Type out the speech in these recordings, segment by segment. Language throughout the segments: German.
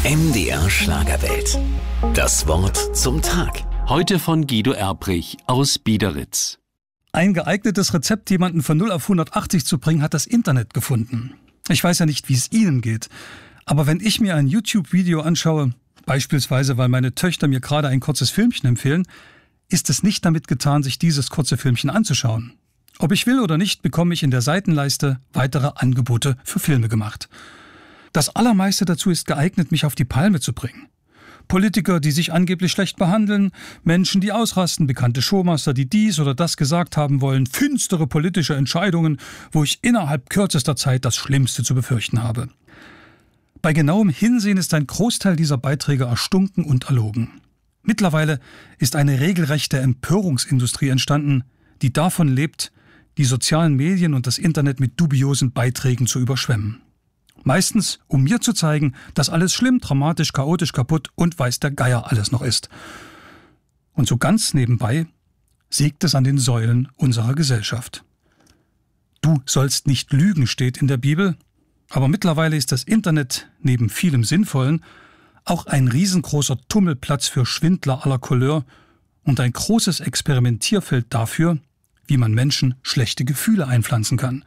MDR Schlagerwelt. Das Wort zum Tag. Heute von Guido Erbrich aus Biederitz. Ein geeignetes Rezept, jemanden von 0 auf 180 zu bringen, hat das Internet gefunden. Ich weiß ja nicht, wie es Ihnen geht, aber wenn ich mir ein YouTube-Video anschaue, beispielsweise weil meine Töchter mir gerade ein kurzes Filmchen empfehlen, ist es nicht damit getan, sich dieses kurze Filmchen anzuschauen. Ob ich will oder nicht, bekomme ich in der Seitenleiste weitere Angebote für Filme gemacht. Das Allermeiste dazu ist geeignet, mich auf die Palme zu bringen. Politiker, die sich angeblich schlecht behandeln, Menschen, die ausrasten, bekannte Showmaster, die dies oder das gesagt haben wollen, finstere politische Entscheidungen, wo ich innerhalb kürzester Zeit das Schlimmste zu befürchten habe. Bei genauem Hinsehen ist ein Großteil dieser Beiträge erstunken und erlogen. Mittlerweile ist eine regelrechte Empörungsindustrie entstanden, die davon lebt, die sozialen Medien und das Internet mit dubiosen Beiträgen zu überschwemmen. Meistens, um mir zu zeigen, dass alles schlimm, dramatisch, chaotisch, kaputt und weiß der Geier alles noch ist. Und so ganz nebenbei sägt es an den Säulen unserer Gesellschaft. Du sollst nicht lügen, steht in der Bibel, aber mittlerweile ist das Internet neben vielem Sinnvollen auch ein riesengroßer Tummelplatz für Schwindler aller Couleur und ein großes Experimentierfeld dafür, wie man Menschen schlechte Gefühle einpflanzen kann.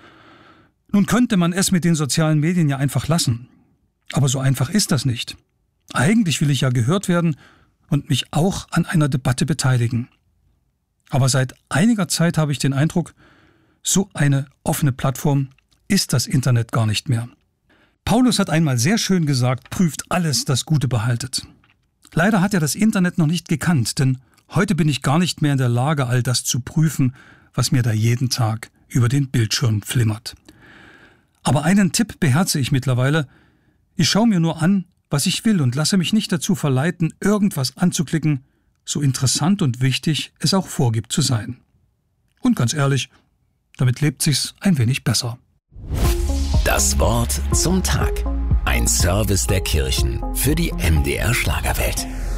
Nun könnte man es mit den sozialen Medien ja einfach lassen. Aber so einfach ist das nicht. Eigentlich will ich ja gehört werden und mich auch an einer Debatte beteiligen. Aber seit einiger Zeit habe ich den Eindruck, so eine offene Plattform ist das Internet gar nicht mehr. Paulus hat einmal sehr schön gesagt, prüft alles, das Gute behaltet. Leider hat er das Internet noch nicht gekannt, denn heute bin ich gar nicht mehr in der Lage, all das zu prüfen, was mir da jeden Tag über den Bildschirm flimmert. Aber einen Tipp beherze ich mittlerweile. Ich schaue mir nur an, was ich will und lasse mich nicht dazu verleiten, irgendwas anzuklicken, so interessant und wichtig es auch vorgibt zu sein. Und ganz ehrlich, damit lebt sich's ein wenig besser. Das Wort zum Tag. Ein Service der Kirchen für die MDR Schlagerwelt.